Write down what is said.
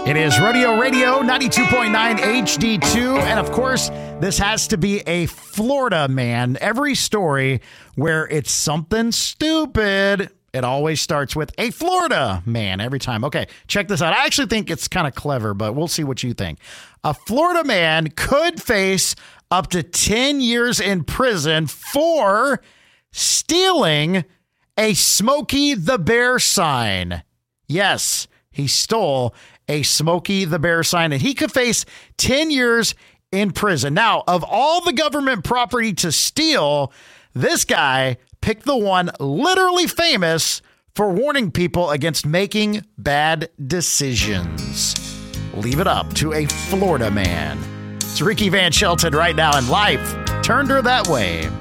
It is Rodeo Radio 92.9 HD2. And of course, this has to be a Florida man. Every story where it's something stupid, it always starts with a Florida man every time. Okay, check this out. I actually think it's kind of clever, but we'll see what you think. A Florida man could face up to 10 years in prison for stealing a Smokey the Bear sign. Yes, he stole a Smokey the Bear sign, and he could face 10 years in prison. Now, of all the government property to steal, this guy picked the one literally famous for warning people against making bad decisions. Leave it up to a Florida man. It's Ricky Van Shelton right now in Life Turned Her That Way.